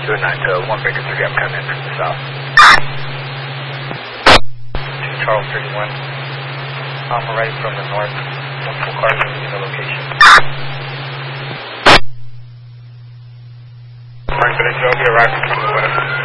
209 to 1 Breaker 3, I'm coming in from the south. Charles 31. I'm right from the north. Multiple cars in the location. Mark, did I show you arriving from the west?